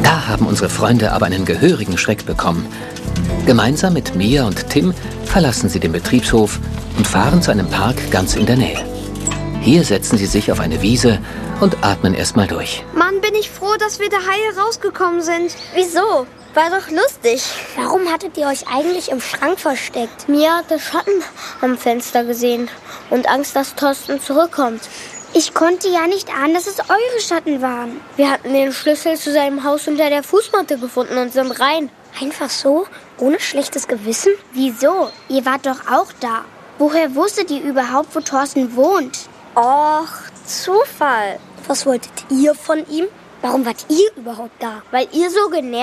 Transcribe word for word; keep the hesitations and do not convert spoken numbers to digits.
Da haben unsere Freunde aber einen gehörigen Schreck bekommen. Gemeinsam mit Mia und Tim verlassen sie den Betriebshof und fahren zu einem Park ganz in der Nähe. Hier setzen sie sich auf eine Wiese und atmen erstmal durch. Mann, bin ich froh, dass wir da heil rausgekommen sind. Wieso? War doch lustig. Warum hattet ihr euch eigentlich im Schrank versteckt? Mia hatte Schatten am Fenster gesehen und Angst, dass Thorsten zurückkommt. Ich konnte ja nicht ahnen, dass es eure Schatten waren. Wir hatten den Schlüssel zu seinem Haus unter der Fußmatte gefunden und sind rein. Einfach so? Ohne schlechtes Gewissen? Wieso? Ihr wart doch auch da. Woher wusstet ihr überhaupt, wo Thorsten wohnt? Och, Zufall. Was wolltet ihr von ihm? Warum wart ihr überhaupt da? Weil ihr so genervt